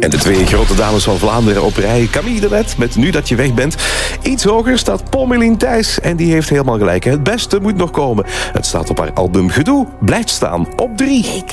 En de twee grote dames van Vlaanderen op rij. Camille de Met met Nu dat je weg bent. Iets hoger staat Pommelien Thijs. En die heeft helemaal gelijk. Het beste moet nog komen. Het staat op haar album Gedoe. Blijft staan op 3. Ik